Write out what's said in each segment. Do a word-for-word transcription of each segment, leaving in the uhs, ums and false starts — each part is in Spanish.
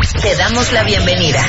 Te damos la bienvenida.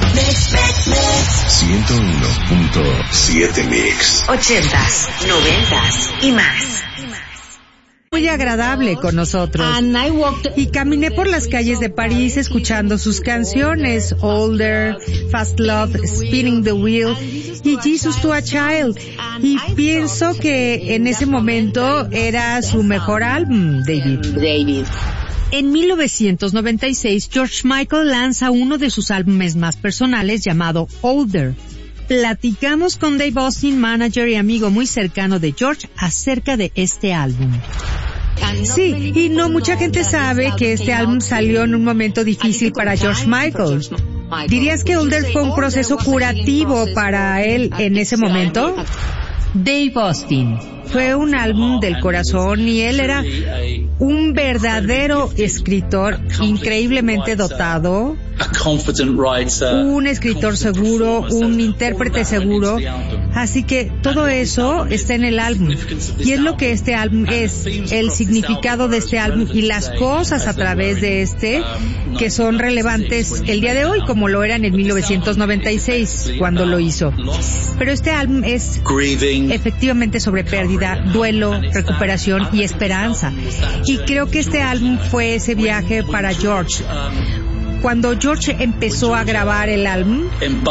ciento uno punto siete Mix. Ochentas, noventas y más. Muy agradable con nosotros. Y caminé por las calles de París escuchando sus canciones, Older, Fast Love, Spinning the Wheel y Jesus to a Child. Y pienso que en ese momento era su mejor álbum, David. David. En mil novecientos noventa y seis, George Michael lanza uno de sus álbumes más personales llamado Older. Platicamos con Dave Austin, manager y amigo muy cercano de George, acerca de este álbum. Sí, y no mucha gente sabe que este álbum salió en un momento difícil para George Michael. ¿Dirías que Older fue un proceso curativo para él en ese momento? Dave Austin. Fue un álbum del corazón y él era un verdadero escritor increíblemente dotado, un escritor seguro, un intérprete seguro, así que todo eso está en el álbum y es lo que este álbum es, el significado de este álbum y las cosas a través de este que son relevantes el día de hoy como lo eran en mil novecientos noventa y seis cuando lo hizo. Pero este álbum es efectivamente sobre pérdida, duelo, recuperación y esperanza. Y creo que este álbum fue ese viaje para George. Cuando George empezó a grabar el álbum,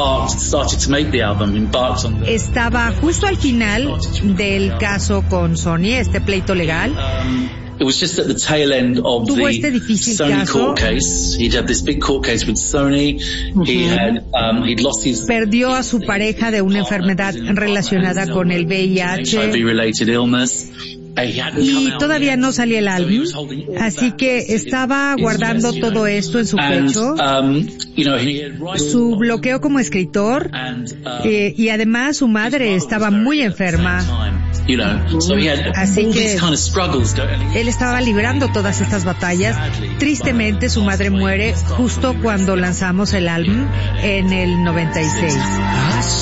estaba justo al final del caso con Sony, este pleito legal. It was just at the tail end of Tuvo the este difícil Sony caso. court case. He'd had this big court case with Sony. Uh-huh. He had, um, he'd lost his... Perdió a su pareja de una enfermedad relacionada con el V I H. H I V-related illness. Y todavía no salía el álbum, así que estaba guardando todo esto en su pecho, su bloqueo como escritor, eh, y además su madre estaba muy enferma, así que él estaba librando todas estas batallas. Tristemente su madre muere justo cuando lanzamos el álbum en el noventa y seis.